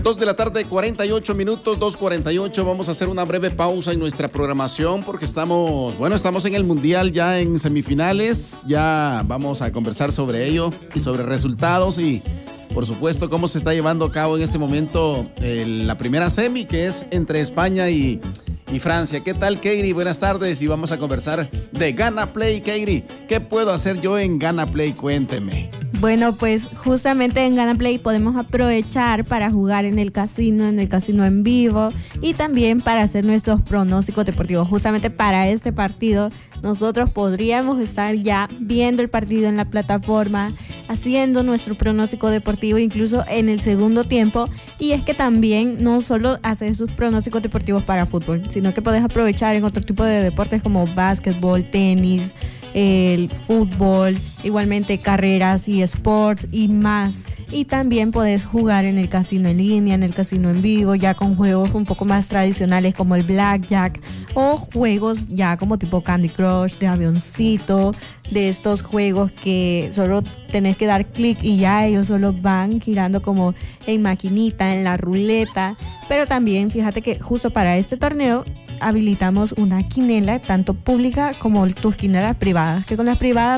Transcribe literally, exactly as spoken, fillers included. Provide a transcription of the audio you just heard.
dos de la tarde, cuarenta y ocho minutos, dos cuarenta y ocho. Vamos a hacer una breve pausa en nuestra programación porque estamos, bueno, estamos en el Mundial ya en semifinales. Ya vamos a conversar sobre ello y sobre resultados y, por supuesto, cómo se está llevando a cabo en este momento eh, la primera semi, que es entre España y, y Francia. ¿Qué tal, Keiri? Buenas tardes y vamos a conversar de Gana Play. Keiri, ¿qué puedo hacer yo en Gana Play? Cuénteme. Bueno, pues justamente en Gana Play podemos aprovechar para jugar en el casino, en el casino en vivo y también para hacer nuestros pronósticos deportivos. Justamente para este partido nosotros podríamos estar ya viendo el partido en la plataforma, haciendo nuestro pronóstico deportivo incluso en el segundo tiempo. Y es que también no solo hacer sus pronósticos deportivos para fútbol, sino que podés aprovechar en otro tipo de deportes como básquetbol, tenis, el fútbol, igualmente carreras y sports y más. Y también podés jugar en el casino en línea, en el casino en vivo, ya con juegos un poco más tradicionales como el blackjack o juegos ya como tipo Candy Crush, de avioncito, de estos juegos que solo tenés que dar clic y ya ellos solo van girando como en maquinita, en la ruleta. Pero también fíjate que justo para este torneo habilitamos una quinela tanto pública como tus quinelas privadas, que con las privadas